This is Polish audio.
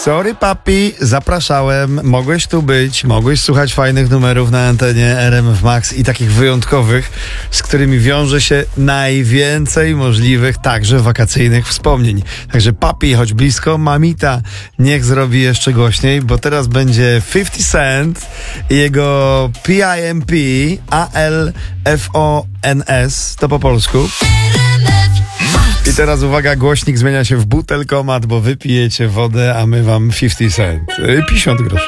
Sorry papi, zapraszałem, mogłeś tu być, mogłeś słuchać fajnych numerów na antenie RMF Max i takich wyjątkowych, z którymi wiąże się najwięcej możliwych, także wakacyjnych wspomnień. Także papi, choć blisko, mamita, niech zrobi jeszcze głośniej, bo teraz będzie 50 Cent i jego PIMP, ALFONS, to po polsku. I teraz uwaga, głośnik zmienia się w butelkomat, bo wypijecie wodę, a my wam 50 cent. 50 groszy.